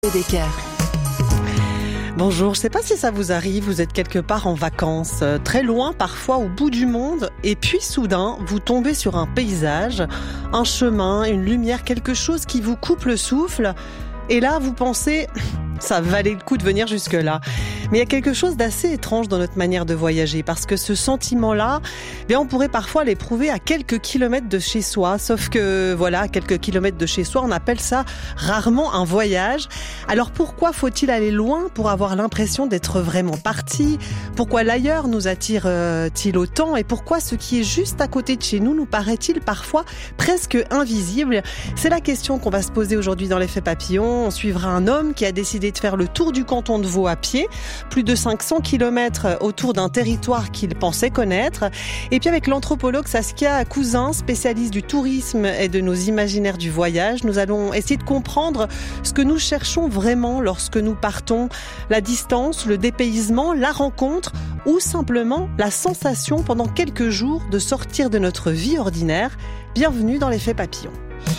Bedecker. Bonjour, je ne sais pas si ça vous arrive, vous êtes quelque part en vacances, très loin parfois au bout du monde, et puis soudain, vous tombez sur un paysage, un chemin, une lumière, quelque chose qui vous coupe le souffle, et là vous pensez, ça valait le coup de venir jusque-là. Mais il y a quelque chose d'assez étrange dans notre manière de voyager, parce que ce sentiment-là, on pourrait parfois l'éprouver à quelques kilomètres de chez soi, sauf que voilà, à quelques kilomètres de chez soi, on appelle ça rarement un voyage. Alors pourquoi faut-il aller loin pour avoir l'impression d'être vraiment parti ? Pourquoi l'ailleurs nous attire-t-il autant ? Et pourquoi ce qui est juste à côté de chez nous nous paraît-il parfois presque invisible ? C'est la question qu'on va se poser aujourd'hui dans l'effet papillon. On suivra un homme qui a décidé de faire le tour du canton de Vaud à pied, plus de 500 km autour d'un territoire qu'il pensait connaître. Et puis avec l'anthropologue Saskia Cousin, spécialiste du tourisme et de nos imaginaires du voyage, nous allons essayer de comprendre ce que nous cherchons vraiment lorsque nous partons. La distance, le dépaysement, la rencontre ou simplement la sensation pendant quelques jours de sortir de notre vie ordinaire. Bienvenue dans l'effet papillon.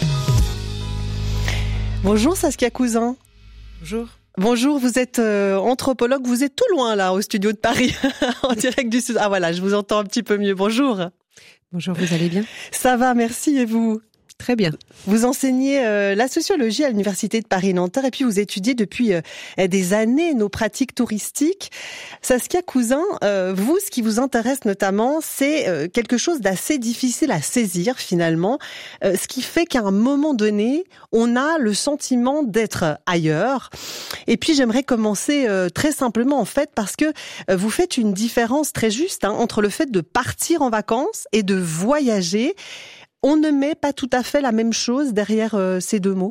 Bonjour Saskia Cousin. Bonjour. Bonjour, vous êtes anthropologue, vous êtes tout loin là au studio de Paris, en direct du sud. Ah voilà, je vous entends un petit peu mieux. Bonjour. Bonjour, vous allez bien ? Ça va, merci, et vous ? Très bien. Vous enseignez la sociologie à l'Université de Paris-Nanterre et puis vous étudiez depuis des années nos pratiques touristiques. Saskia Cousin, vous, ce qui vous intéresse notamment, c'est quelque chose d'assez difficile à saisir finalement, ce qui fait qu'à un moment donné, on a le sentiment d'être ailleurs. Et puis j'aimerais commencer très simplement en fait parce que vous faites une différence très juste entre le fait de partir en vacances et de voyager. On ne met pas tout à fait la même chose derrière ces deux mots ?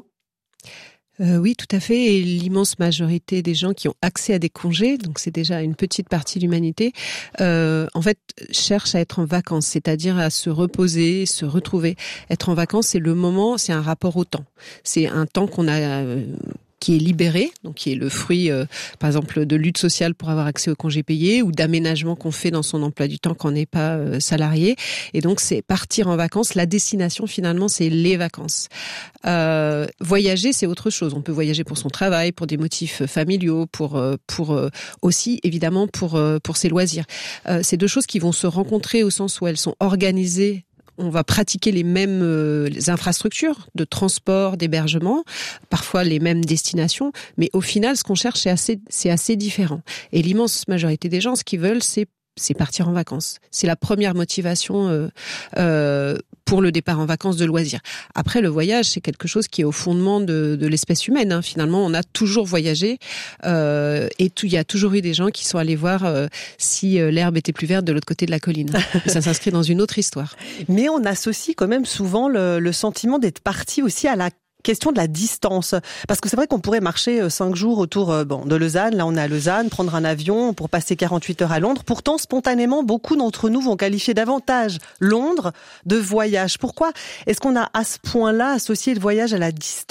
Oui, tout à fait. Et l'immense majorité des gens qui ont accès à des congés, donc c'est déjà une petite partie de l'humanité, en fait, cherchent à être en vacances, c'est-à-dire à se reposer, se retrouver. Être en vacances, c'est le moment, c'est un rapport au temps. C'est un temps qu'on a... qui est libéré, donc qui est le fruit, par exemple, de lutte sociale pour avoir accès aux congés payés ou d'aménagement qu'on fait dans son emploi du temps quand on n'est pas salarié. Et donc, c'est partir en vacances. La destination, finalement, c'est les vacances. Voyager, c'est autre chose. On peut voyager pour son travail, pour des motifs familiaux, pour aussi, évidemment, pour ses loisirs. C'est deux choses qui vont se rencontrer au sens où elles sont organisées. On va pratiquer les mêmes infrastructures de transport, d'hébergement, parfois les mêmes destinations, mais au final, ce qu'on cherche, c'est assez différent. Et l'immense majorité des gens, ce qu'ils veulent, c'est partir en vacances. C'est la première motivation pour le départ en vacances de loisirs. Après, le voyage, c'est quelque chose qui est au fondement de l'espèce humaine. Hein. Finalement, on a toujours voyagé et il y a toujours eu des gens qui sont allés voir si l'herbe était plus verte de l'autre côté de la colline. Ça s'inscrit dans une autre histoire. Mais on associe quand même souvent le sentiment d'être parti aussi à la question de la distance. Parce que c'est vrai qu'on pourrait marcher 5 jours autour de Lausanne. Là, on est à Lausanne, prendre un avion pour passer 48 heures à Londres. Pourtant, spontanément, beaucoup d'entre nous vont qualifier davantage Londres de voyage. Pourquoi est-ce qu'on a à ce point-là associé le voyage à la distance ?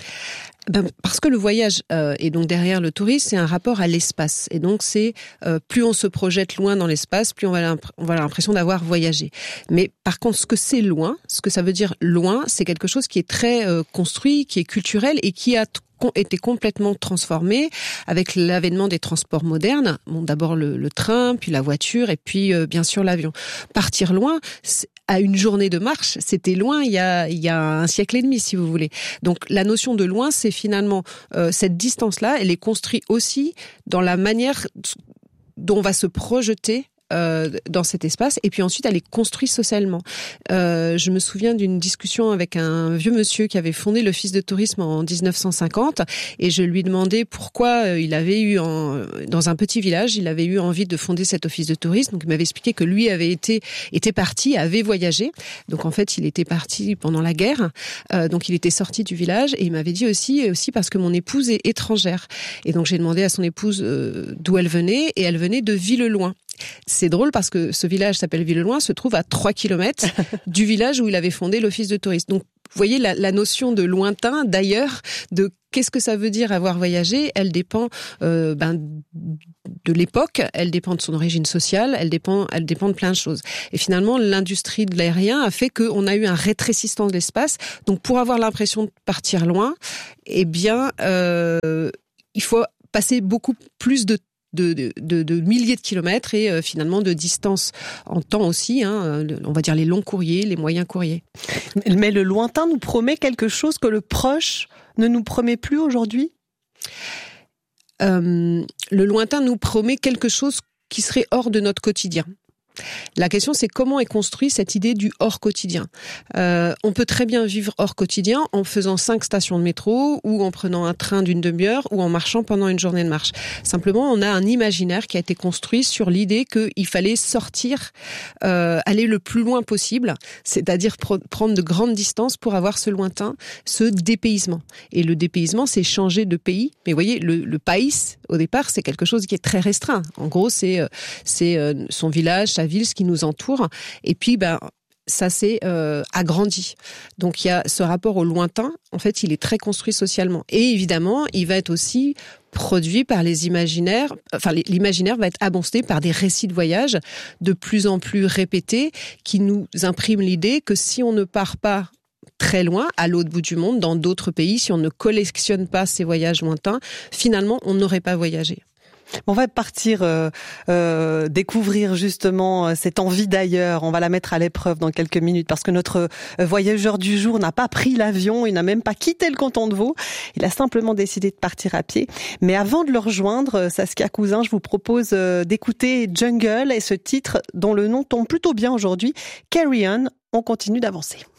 Parce que le voyage et donc derrière le tourisme, c'est un rapport à l'espace. Et donc c'est plus on se projette loin dans l'espace, plus on va avoir l'impression d'avoir voyagé. Mais par contre, ce que c'est loin, ce que ça veut dire loin, c'est quelque chose qui est très construit, qui est culturel et qui a été complètement transformé avec l'avènement des transports modernes. Bon, d'abord le train, puis la voiture, et puis bien sûr l'avion. Partir loin, à une journée de marche, c'était loin il y a un siècle et demi, si vous voulez. Donc la notion de loin, c'est finalement cette distance-là, elle est construite aussi dans la manière dont on va se projeter dans cet espace, et puis ensuite elle est construite socialement. Je me souviens d'une discussion avec un vieux monsieur qui avait fondé l'Office de tourisme en 1950, et je lui demandais pourquoi il avait eu, dans un petit village, il avait eu envie de fonder cet office de tourisme. Donc il m'avait expliqué que lui était parti, avait voyagé. Donc en fait il était parti pendant la guerre, donc il était sorti du village, et il m'avait dit aussi parce que mon épouse est étrangère. Et donc j'ai demandé à son épouse d'où elle venait, et elle venait de Villeloin. C'est drôle parce que ce village s'appelle Villeloin, se trouve à 3 kilomètres du village où il avait fondé l'office de tourisme. Donc voyez la notion de lointain, d'ailleurs, de qu'est-ce que ça veut dire avoir voyagé? Elle dépend de l'époque, elle dépend de son origine sociale, elle dépend de plein de choses. Et finalement, l'industrie de l'aérien a fait qu'on a eu un rétrécissement de l'espace. Donc, pour avoir l'impression de partir loin, eh bien, il faut passer beaucoup plus de milliers de kilomètres et finalement de distance en temps aussi, on va dire les longs courriers, les moyens courriers. Mais le lointain nous promet quelque chose que le proche ne nous promet plus aujourd'hui ? Le lointain nous promet quelque chose qui serait hors de notre quotidien. La question, c'est comment est construite cette idée du hors quotidien. On peut très bien vivre hors quotidien en faisant 5 stations de métro ou en prenant un train d'une demi-heure ou en marchant pendant une journée de marche. Simplement, on a un imaginaire qui a été construit sur l'idée qu'il fallait sortir, aller le plus loin possible, c'est-à-dire prendre de grandes distances pour avoir ce lointain, ce dépaysement. Et le dépaysement, c'est changer de pays. Mais vous voyez, le pays, au départ, c'est quelque chose qui est très restreint. En gros, c'est son village, sa ville, ce qui nous entoure. Et puis, ça s'est agrandi. Donc, il y a ce rapport au lointain. En fait, il est très construit socialement. Et évidemment, il va être aussi produit par les imaginaires. Enfin, l'imaginaire va être abondé par des récits de voyage de plus en plus répétés qui nous impriment l'idée que si on ne part pas très loin, à l'autre bout du monde, dans d'autres pays, si on ne collectionne pas ces voyages lointains, finalement, on n'aurait pas voyagé. On va partir découvrir justement cette envie d'ailleurs. On va la mettre à l'épreuve dans quelques minutes parce que notre voyageur du jour n'a pas pris l'avion, il n'a même pas quitté le canton de Vaud. Il a simplement décidé de partir à pied. Mais avant de le rejoindre, Saskia Cousin, je vous propose d'écouter Jungle et ce titre dont le nom tombe plutôt bien aujourd'hui, Carry On. On continue d'avancer.